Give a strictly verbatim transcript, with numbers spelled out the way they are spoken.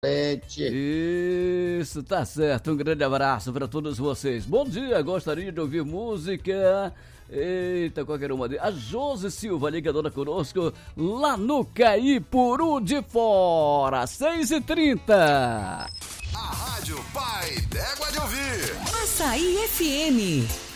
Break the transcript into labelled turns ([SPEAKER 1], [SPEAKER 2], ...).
[SPEAKER 1] Isso, tá certo. Um grande abraço para todos vocês. Bom dia, gostaria de ouvir música. Eita, qualquer uma deles. A Josi Silva, ligadora conosco, lá no Caípuru de Fora, seis e trinta.
[SPEAKER 2] A Rádio Pai d'Égua de Ouvir.
[SPEAKER 3] Açaí F M.